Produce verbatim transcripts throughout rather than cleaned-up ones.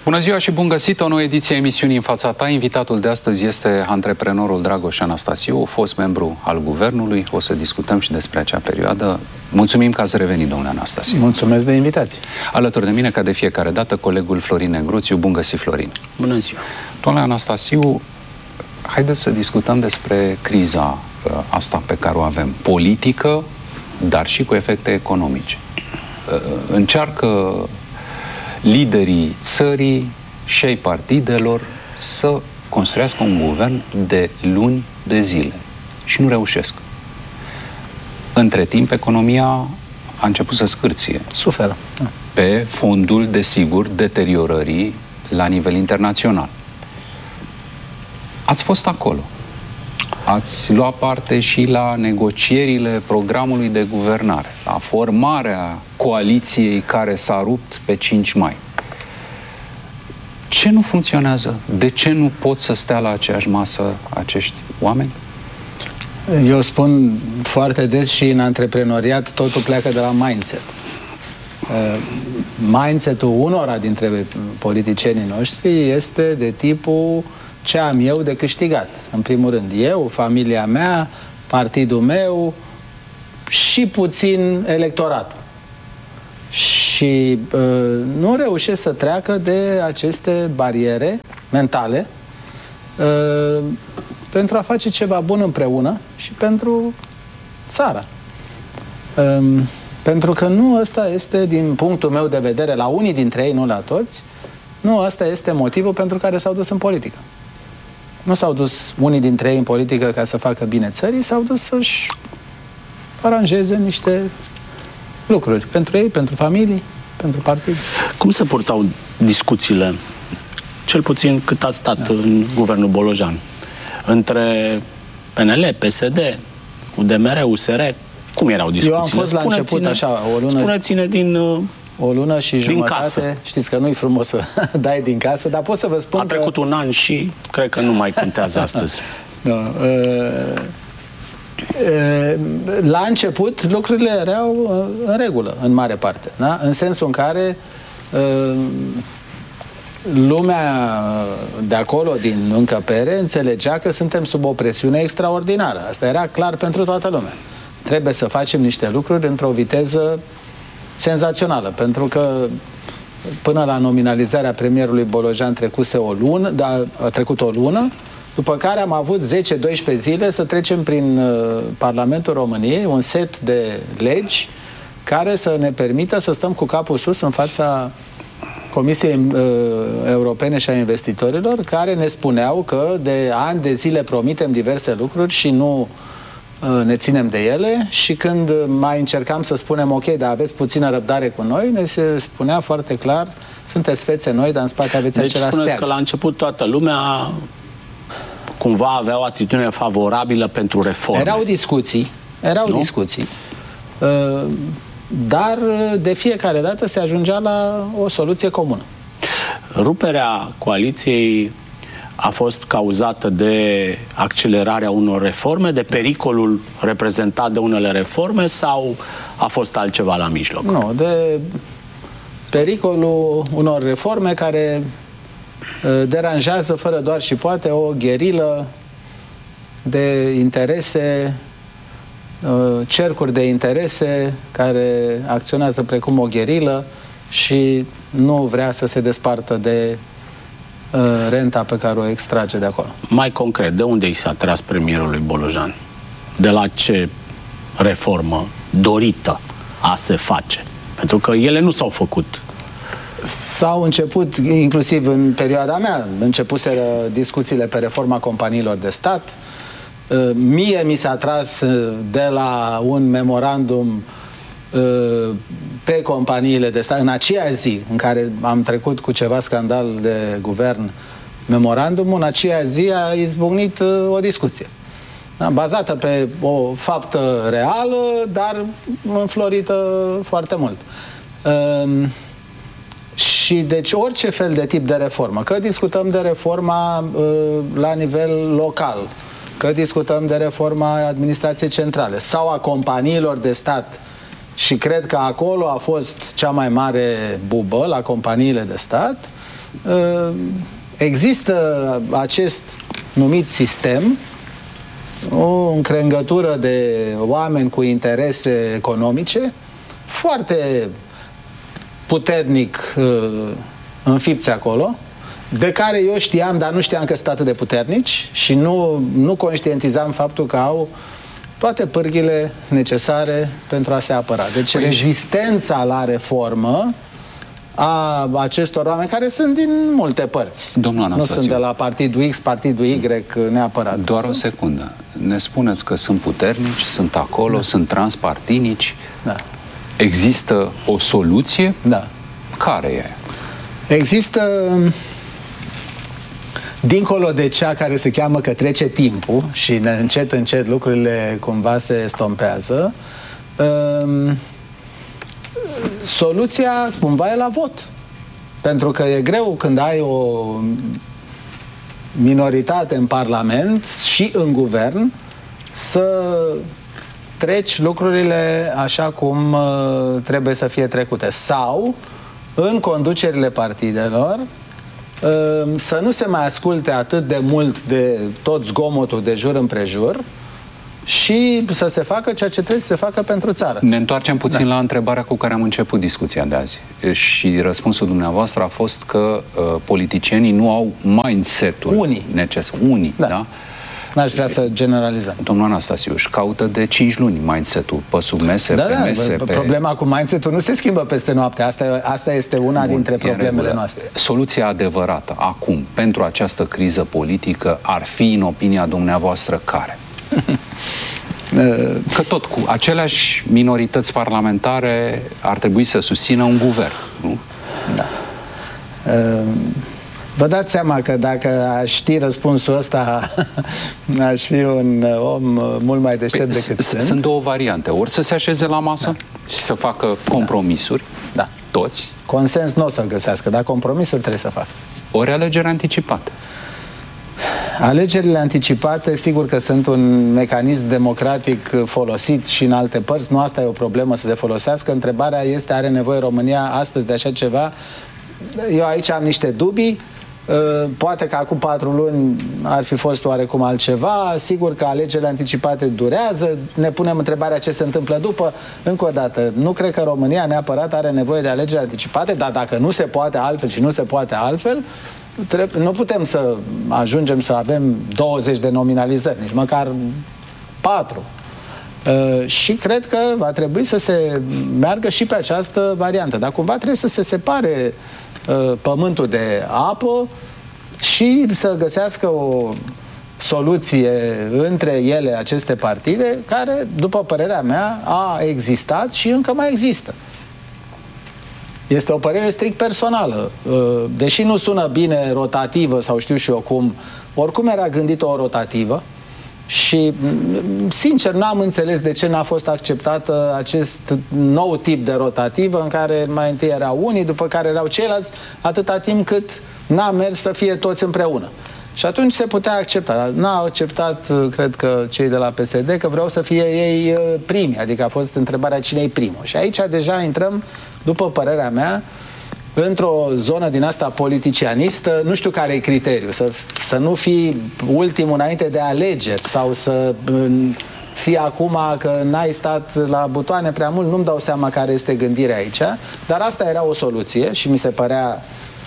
Bună ziua și bun găsit! O nouă ediție a emisiunii În fața ta. Invitatul de astăzi este antreprenorul Dragoș Anastasiu, fost membru al guvernului. O să discutăm și despre acea perioadă. Mulțumim că ați revenit, domnule Anastasiu. Mulțumesc de invitație. Alături de mine, ca de fiecare dată, colegul Florin Negruțiu. Bun găsit, Florin! Bună ziua! Domnule Anastasiu, haideți să discutăm despre criza asta pe care o avem, politică, dar și cu efecte economice. Încearcă liderii țării și ai partidelor să construiască un guvern de luni de zile și nu reușesc. Între timp, economia a început să scârție. Suferă. Pe fondul, desigur, deteriorării la nivel internațional. Ați fost acolo. Ați luat parte și la negocierile programului de guvernare, la formarea coaliției care s-a rupt pe cinci mai. Ce nu funcționează? De ce nu pot să stea la aceeași masă acești oameni? Eu spun foarte des și în antreprenoriat, totul pleacă de la mindset. Mindset-ul unora dintre politicienii noștri este de tipul: ce am eu de câștigat? În primul rând, eu, familia mea, partidul meu și puțin electoratul. Și uh, nu reușesc să treacă de aceste bariere mentale uh, pentru a face ceva bun împreună și pentru țara. Uh, pentru că nu ăsta este, din punctul meu de vedere, la unii dintre ei, nu la toți, nu ăsta este motivul pentru care s-au dus în politică. Nu s-au dus unii dintre ei în politică ca să facă bine țării, s-au dus să-și aranjeze niște lucruri pentru ei, pentru familii, pentru partid. Cum se purtau discuțiile, cel puțin cât ați stat da. în guvernul Bolojan, între P N L, P S D, U D M R, U S R? Cum erau discuțiile? Eu am fost la început așa, o lună... Spuneți-ne din... O lună și jumătate. Casă. Știți că nu-i frumos să dai din casă, dar pot să vă spun A trecut că... un an și cred că nu mai contează astăzi. No, uh, uh, la început lucrurile erau uh, în regulă, în mare parte. Da? În sensul în care uh, lumea de acolo, din încăpere, înțelegea că suntem sub o presiune extraordinară. Asta era clar pentru toată lumea. Trebuie să facem niște lucruri într-o viteză senzațională, pentru că până la nominalizarea premierului Bolojan trecuse o lună, da, a trecut o lună, după care am avut zece doisprezece zile să trecem prin uh, Parlamentul României un set de legi care să ne permită să stăm cu capul sus în fața Comisiei uh, Europene și a investitorilor, care ne spuneau că de ani de zile promitem diverse lucruri și nu ne ținem de ele, și când mai încercam să spunem ok, dar aveți puțină răbdare cu noi, ne se spunea foarte clar: sunteți fețe noi, dar în spate aveți deci același spuneți steag. Că la început toată lumea cumva avea o atitudine favorabilă pentru reforme. Erau discuții, erau nu? discuții, dar de fiecare dată se ajungea la o soluție comună. Ruperea coaliției a fost cauzată de accelerarea unor reforme, de pericolul reprezentat de unele reforme, sau a fost altceva la mijloc? Nu, de pericolul unor reforme care uh, deranjează fără doar și poate o gherilă de interese, uh, cercuri de interese care acționează precum o gherilă și nu vrea să se despartă de renta pe care o extrage de acolo. Mai concret, de unde i s-a tras premierului Bolojan? De la ce reformă dorită a se face? Pentru că ele nu s-au făcut. S-au început, inclusiv în perioada mea, începuseră discuțiile pe reforma companiilor de stat. Mie mi s-a tras de la un memorandum pe companiile de stat, în aceea zi în care am trecut cu ceva scandal de guvern memorandumul, în aceea zi a izbucnit o discuție, da? Bazată pe o faptă reală, dar înflorită foarte mult. Um, și deci orice fel de tip de reformă, că discutăm de reforma uh, la nivel local, că discutăm de reforma administrației centrale sau a companiilor de stat, și cred că acolo a fost cea mai mare bubă, la companiile de stat, există acest numit sistem, o încrengătură de oameni cu interese economice foarte puternic înfipți acolo, de care eu știam, dar nu știam că sunt atât de puternici și nu, nu conștientizam faptul că au toate pârghile necesare pentru a se apăra. Deci păi rezistența la reformă a acestor oameni, care sunt din multe părți. Domnul Anastasiu, nu sunt de la partidul X, partidul Y neapărat. Doar o secundă. Ne spuneți că sunt puternici, sunt acolo, da. sunt transpartinici. Da. Există o soluție? Da. Care e? Există, dincolo de cea care se cheamă că trece timpul și încet, încet lucrurile cumva se estompează, um, soluția cumva e la vot. Pentru că e greu când ai o minoritate în Parlament și în guvern să treci lucrurile așa cum uh, trebuie să fie trecute. Sau, în conducerile partidelor, uh, să nu se mai asculte atât de mult de tot zgomotul de jur împrejur și să se facă ceea ce trebuie să se facă pentru țară. Ne întoarcem puțin da. la întrebarea cu care am început discuția de azi. Și răspunsul dumneavoastră a fost că uh, politicienii nu au mindset-ul Unii. necesar. Unii, da? da? N-aș vrea să generalizăm. Domnul Anastasiu își caută de cinci luni mindset-ul pe sub mese, da, pe da, mese. Pe... Pe... Problema cu mindset-ul nu se schimbă peste noapte. Asta, asta este una Bun, dintre problemele noastre. Soluția adevărată acum, pentru această criză politică, ar fi, în opinia dumneavoastră, care? Că tot cu aceleași minorități parlamentare ar trebui să susțină un guvern, nu? Da. Vă dați seama că dacă aș ști răspunsul ăsta, aș fi un om mult mai deștept păi, decât sunt. Sunt două variante. Ori să se așeze la masă da. și să facă compromisuri, da. toți. Consens nu o să-l găsească, dar compromisuri trebuie să facă. Ori alegeri anticipate. Alegerile anticipate, sigur că sunt un mecanism democratic folosit și în alte părți. Nu asta e o problemă să se folosească. Întrebarea este, are nevoie România astăzi de așa ceva? Eu aici am niște dubii. Poate că acum patru luni ar fi fost oarecum altceva. Sigur că alegerile anticipate durează. Ne punem întrebarea ce se întâmplă după. Încă o dată, nu cred că România neapărat are nevoie de alegeri anticipate, dar dacă nu se poate altfel și nu se poate altfel, nu putem să ajungem să avem douăzeci de nominalizări, nici măcar patru. Uh, și cred că va trebui să se meargă și pe această variantă. Dar cumva trebuie să se separe uh, pământul de apă și să găsească o soluție între ele, aceste partide, care, după părerea mea, a existat și încă mai există. Este o părere strict personală. Deși nu sună bine rotativă sau știu și eu cum, oricum era gândită o rotativă și, sincer, n-am înțeles de ce n-a fost acceptată acest nou tip de rotativă în care mai întâi erau unii, după care erau ceilalți, atâta timp cât n-a mers să fie toți împreună. Și atunci se putea accepta. N-au acceptat, cred că, cei de la P S D, că vreau să fie ei primi. Adică a fost întrebarea cine e primul. Și aici deja intrăm, după părerea mea, într-o zonă din asta politicianistă. Nu știu care e criteriul. Să, să nu fii ultimul înainte de alegeri sau să fii acum că n-ai stat la butoane prea mult. Nu-mi dau seama care este gândirea aici. Dar asta era o soluție și mi se părea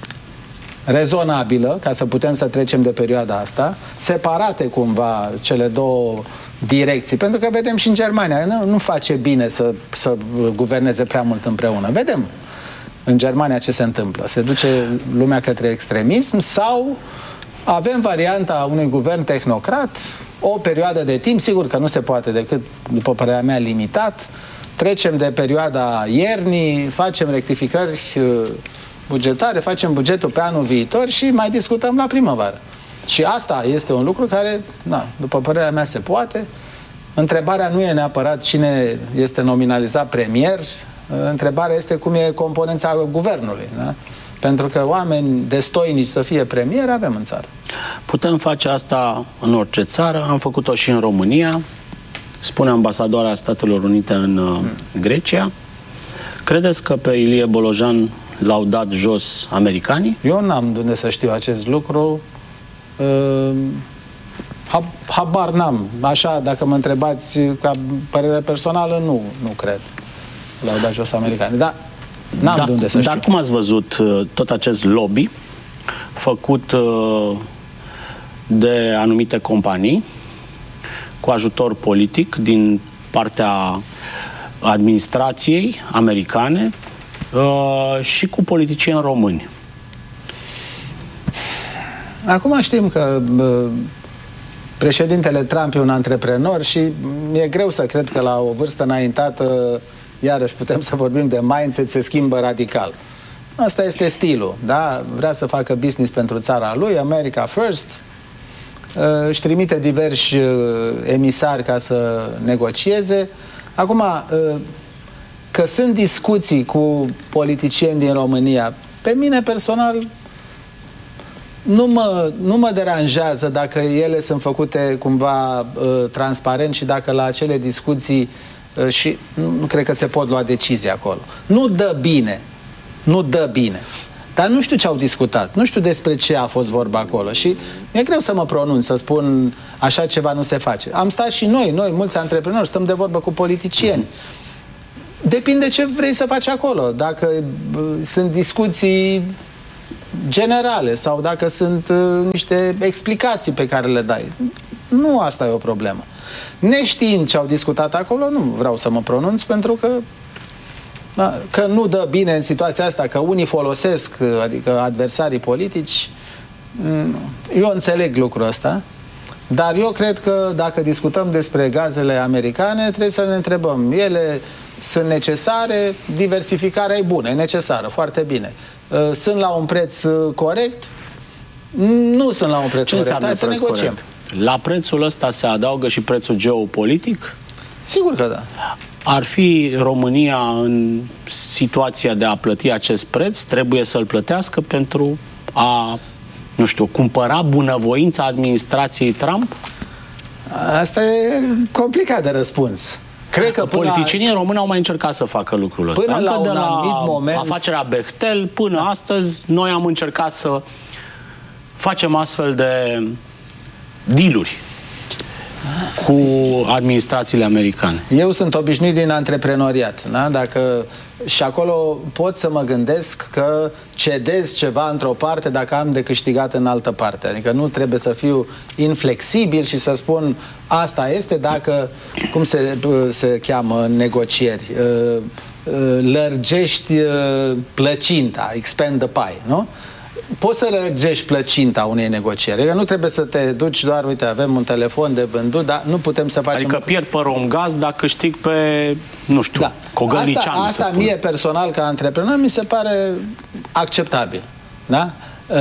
rezonabilă, ca să putem să trecem de perioada asta, separate cumva cele două direcții, pentru că vedem și în Germania, nu, nu face bine să, să guverneze prea mult împreună. Vedem în Germania ce se întâmplă. Se duce lumea către extremism sau avem varianta unui guvern tehnocrat, o perioadă de timp, sigur că nu se poate decât, după părerea mea, limitat, trecem de perioada iernii, facem rectificări bugetare, facem bugetul pe anul viitor și mai discutăm la primăvară. Și asta este un lucru care, na, după părerea mea, se poate. Întrebarea nu e neapărat cine este nominalizat premier, întrebarea este cum e componența guvernului. Da? Pentru că oameni destoinici să fie premier avem în țară. Putem face asta în orice țară, am făcut-o și în România, spune ambasadoarea Statelor Unite în hmm. Grecia. Credeți că pe Ilie Bolojan l-au dat jos americanii? Eu n-am de unde să știu acest lucru. Uh, habar n-am. Așa, dacă mă întrebați ca părere personală, nu, nu cred. L-au dat jos americanii. Dar n-am da, de unde să știu. Dar cum ați văzut uh, tot acest lobby făcut uh, de anumite companii cu ajutor politic din partea administrației americane uh, și cu politicieni români? Acum știm că uh, președintele Trump e un antreprenor și mi-e greu să cred că la o vârstă înaintată, iarăși putem să vorbim de mindset, se schimbă radical. Asta este stilul, da? Vrea să facă business pentru țara lui, America First, își trimite diversi emisari ca să negocieze. Acum, că sunt discuții cu politicieni din România, pe mine personal nu mă, nu mă deranjează dacă ele sunt făcute cumva transparent și dacă la acele discuții și nu cred că se pot lua decizii acolo. Nu dă bine. Nu dă bine. Dar nu știu ce au discutat. Nu știu despre ce a fost vorba acolo. Și mi-e greu să mă pronunț, să spun așa ceva nu se face. Am stat și noi, noi, mulți antreprenori, stăm de vorbă cu politicieni. Depinde ce vrei să faci acolo. Dacă uh, sunt discuții generale sau dacă sunt uh, niște explicații pe care le dai. Nu asta e o problemă. Neștiind ce au discutat acolo, nu vreau să mă pronunț, pentru că că nu dă bine în situația asta, că unii folosesc, adică adversarii politici. Eu înțeleg lucrul ăsta, dar eu cred că dacă discutăm despre gazele americane, trebuie să ne întrebăm, ele sunt necesare, diversificarea e bună, e necesară, foarte bine. Sunt la un preț corect? Nu sunt la un preț Ce corect, hai să negociem. Corect? La prețul ăsta se adaugă și prețul geopolitic? Sigur că da. Ar fi România în situația de a plăti acest preț? Trebuie să-l plătească pentru a, nu știu, cumpăra bunăvoința administrației Trump? Asta e complicat de răspuns. Cred că politicienii la... români au mai încercat să facă lucrul ăsta. Până Încă la de un la anumit moment... afacerea Bechtel până astăzi, noi am încercat să facem astfel de dealuri cu administrațiile americane. Eu sunt obișnuit din antreprenoriat, da? Dacă și acolo pot să mă gândesc că cedez ceva într-o parte dacă am de câștigat în altă parte. Adică nu trebuie să fiu inflexibil și să spun asta este dacă, cum se, se cheamă în negocieri, lărgești plăcinta, expand the pie, nu? Poți să lărgești plăcinta unei negocieri. Că nu trebuie să te duci doar, uite, avem un telefon de vândut, dar nu putem să facem... Adică pierd pe Romgaz dacă câștig pe, nu știu, da. Cogălnician. Asta, asta mie personal, ca antreprenor, mi se pare acceptabil. Da?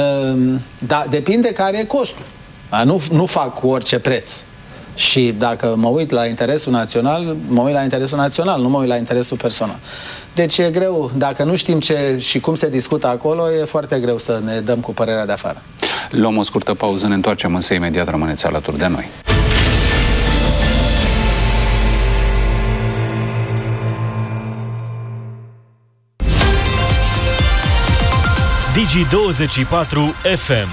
Dar depinde care e costul. Nu, nu fac cu orice preț. Și dacă mă uit la interesul național, mă uit la interesul național, nu mă uit la interesul personal. Deci e greu, dacă nu știm ce și cum se discută acolo, e foarte greu să ne dăm cu părerea de afară. Luăm o scurtă pauză, ne întoarcem însă imediat, rămâneți alături de noi. Digi douăzeci și patru F M.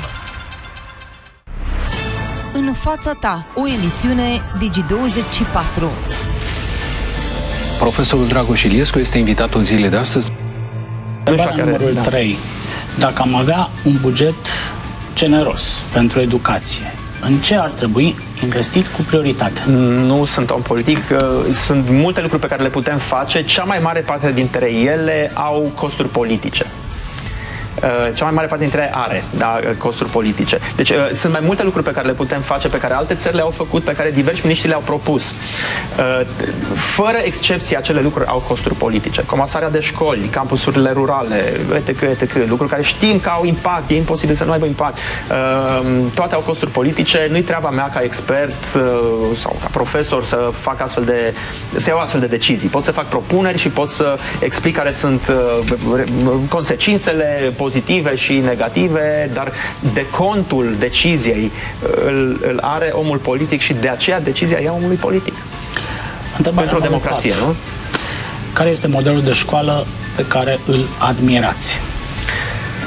În fața ta, o emisiune Digi douăzeci și patru. Profesorul Dragoș Iliescu este invitatul zilei de astăzi. Întrebarea numărul trei. Dacă am avea un buget generos pentru educație, în ce ar trebui investit cu prioritate? Nu sunt om politic, sunt multe lucruri pe care le putem face. Cea mai mare parte dintre ele au costuri politice. Cea mai mare parte dintre ele are, da, costuri politice. Deci sunt mai multe lucruri pe care le putem face, pe care alte țări le-au făcut, pe care diversi miniștri le-au propus. Fără excepție, acele lucruri au costuri politice. Comasarea de școli, campusurile rurale, etc, et cetera. Lucruri care știm că au impact, e imposibil să nu aibă impact. Toate au costuri politice. Nu-i treaba mea ca expert sau ca profesor să fac astfel de, să iau astfel de decizii. Pot să fac propuneri și pot să explic care sunt consecințele pozitive și negative, dar decontul deciziei îl, îl are omul politic și de aceea decizia e omului politic. Întrebarea pentru o democrație, patru. Nu? Care este modelul de școală pe care îl admirați?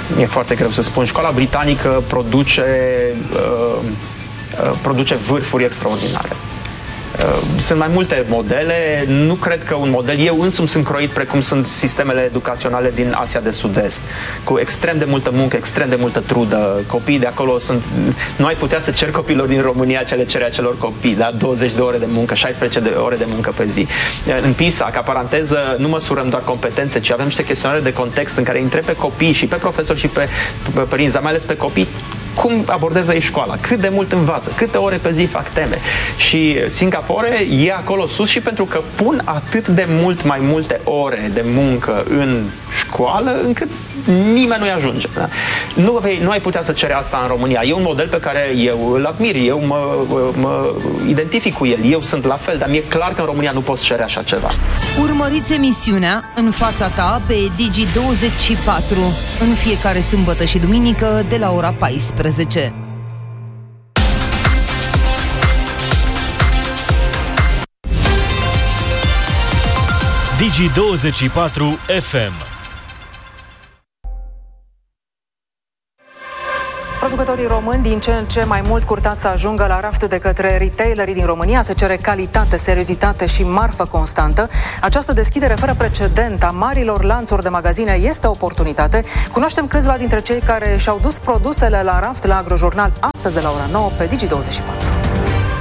e foarte greu să spun. Școala britanică produce, uh, uh, produce vârfuri extraordinare. Sunt mai multe modele, nu cred că un model, eu însumi sunt croit precum sunt sistemele educaționale din Asia de Sud-Est, cu extrem de multă muncă, extrem de multă trudă, copiii de acolo sunt, nu ai putea să ceri copiilor din România ce le cere acelor copii, da? douăzeci de ore de muncă, șaisprezece de ore de muncă pe zi. În PISA, ca paranteză, nu măsurăm doar competențe, ci avem niște chestionare de context în care întreb pe copii și pe profesori și pe, pe părinți, mai ales pe copii, cum abordează ei școala, cât de mult învață, câte ore pe zi fac teme. Și Singapore e acolo sus și pentru că pun atât de mult mai multe ore de muncă în școală, încât nimeni nu-i ajunge. Da? Nu, vei, nu ai putea să cere asta în România. E un model pe care eu îl admir, eu mă, mă identific cu el, eu sunt la fel, dar mi-e clar că în România nu poți cere așa ceva. Urmăriți emisiunea În fața ta pe Digi douăzeci și patru în fiecare sâmbătă și duminică de la ora paisprezece. Digi douăzeci și patru F M. Producătorii români din ce în ce mai mult curtați să ajungă la raft de către retailerii din România. Se cere calitate, seriozitate și marfă constantă. Această deschidere fără precedent a marilor lanțuri de magazine este o oportunitate. Cunoaștem câțiva dintre cei care și-au dus produsele la raft la Agrojurnal astăzi de la ora nouă pe Digi douăzeci și patru.